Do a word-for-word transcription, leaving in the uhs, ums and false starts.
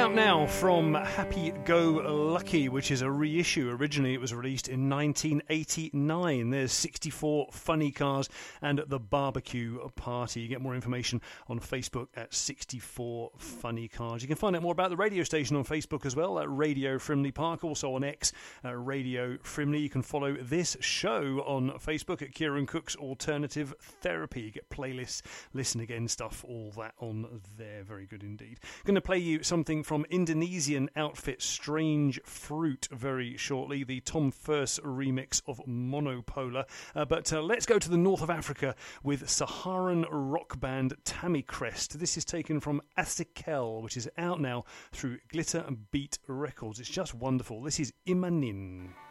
out now from Happy Go Lucky, which is a reissue. Originally it was released in nineteen eighty-nine. There's sixty-four Funny Cars and The Barbecue Party. You get more information on Facebook at sixty-four Funny Cars. You can find out more about the radio station on Facebook as well, at Radio Frimley Park, also on X, uh, Radio Frimley. You can follow this show on Facebook at Kieran Cook's Alternative Therapy. You get playlists, listen again stuff, all that on there. Very good indeed. Going to play you something from Indonesian outfit Strange Fruit very shortly, the Tom First remix of Monopolar. Uh, but uh, let's go to the north of Africa with Saharan rock band Tammy Crest. This is taken from Asikel, which is out now through Glitter and Beat Records. It's just wonderful. This is Imanin.